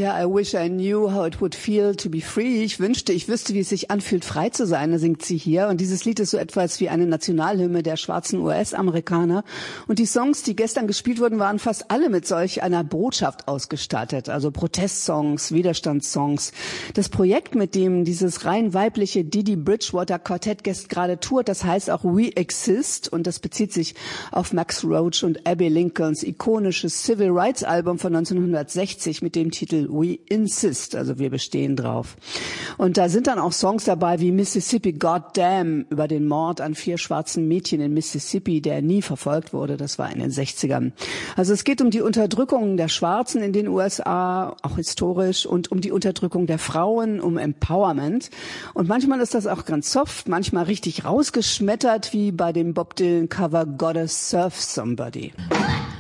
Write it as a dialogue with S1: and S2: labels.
S1: Ja, I wish I knew how it would feel to be free. Ich wünschte, ich wüsste, wie es sich anfühlt, frei zu sein, singt sie hier. Und dieses Lied ist so etwas wie eine Nationalhymne der schwarzen US-Amerikaner. Und die Songs, die gestern gespielt wurden, waren fast alle mit solch einer Botschaft ausgestattet. Also Protestsongs, Widerstandssongs. Das Projekt, mit dem dieses rein weibliche Didi Bridgewater Quartett gerade tourt, das heißt auch We Exist. Und das bezieht sich auf Max Roach und Abby Lincolns ikonisches Civil Rights Album von 1960 mit dem Titel We Insist, also wir bestehen drauf. Und da sind dann auch Songs dabei wie Mississippi Goddamn über den Mord an 4 schwarzen Mädchen in Mississippi, der nie verfolgt wurde. Das war in den 60ern. Also es geht um die Unterdrückung der Schwarzen in den USA, auch historisch, und um die Unterdrückung der Frauen, um Empowerment. Und manchmal ist das auch ganz soft, manchmal richtig rausgeschmettert, wie bei dem Bob Dylan Cover Gotta Serve Somebody.